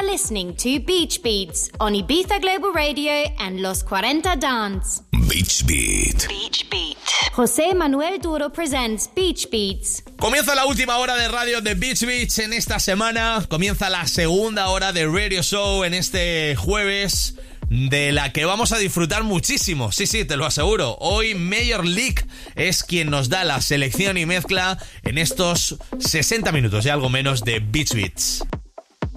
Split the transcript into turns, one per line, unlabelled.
are listening to Beach Beats on Ibiza Global Radio and Los 40 Dance.
Beach Beat.
Beach Beat. José Manuel Duro presents Beach Beats.
Comienza la última hora de radio de Beach Beats en esta semana. Comienza la segunda hora de Radio Show en este jueves, de la que vamos a disfrutar muchísimo. Sí, te lo aseguro. Hoy Major League es quien nos da la selección y mezcla en estos 60 minutos y algo menos de Beach Beats.